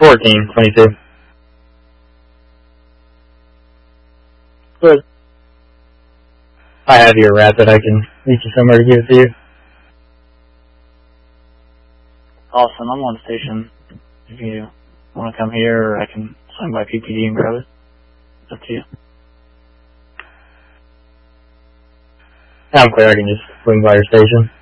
1422. Good. I have your rapid. I can meet you somewhere to give it to you. Awesome. I'm on station. If you want to come here, or I can swing by PPD and grab it. It's up to you. I'm clear. I can just swing by your station.